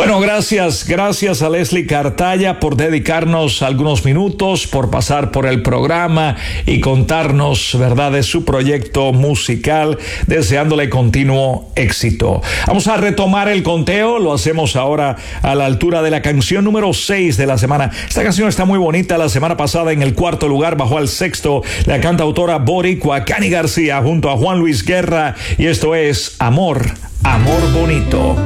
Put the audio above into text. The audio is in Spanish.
Bueno, gracias a Leslie Cartaya por dedicarnos algunos minutos, por pasar por el programa y contarnos, ¿verdad?, de su proyecto musical, deseándole continuo éxito. Vamos a retomar el conteo, lo hacemos ahora a la altura de la canción número 6 de la semana. Esta canción está muy bonita. La semana pasada en el 4º lugar, bajó al 6º, la cantautora boricua Cani García junto a Juan Luis Guerra, y esto es Amor Bonito.